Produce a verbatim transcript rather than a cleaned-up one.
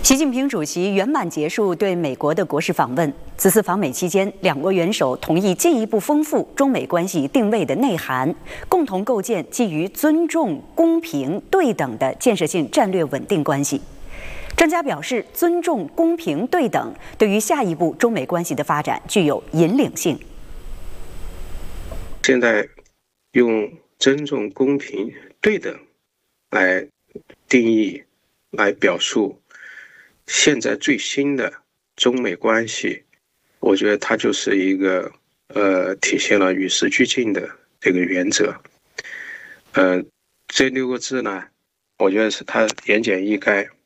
习近平主席圆满结束对美国的国事访问。此次访美期间，两国元首同意进一步丰富中美关系定位的内涵，共同构建基于尊重、公平、对等的建设性战略稳定关系。专家表示，尊重、公平、对等对于下一步中美关系的发展具有引领性。 现在用尊重、公平、对等来定义、来表述现在最新的中美关系，我觉得它就是一个呃体现了与时俱进的这个原则。呃，这六个字呢，我觉得是它言简意赅，